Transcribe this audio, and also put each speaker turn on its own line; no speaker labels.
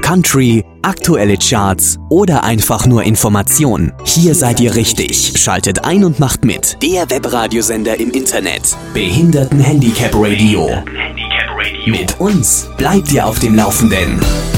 Country, aktuelle Charts oder einfach nur Informationen. Hier seid ihr richtig. Schaltet ein und macht mit. Der Webradiosender im Internet. Behindertenhandicap Radio. Mit uns bleibt ihr auf dem Laufenden.